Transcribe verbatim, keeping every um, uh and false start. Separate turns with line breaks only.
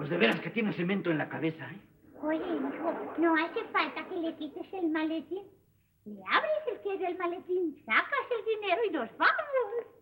Pues de veras que tiene cemento en la cabeza, ¿eh?
Oye, hijo, no hace falta que le quites el maletín. Le abres el que es del maletín, sacas el dinero y nos vamos.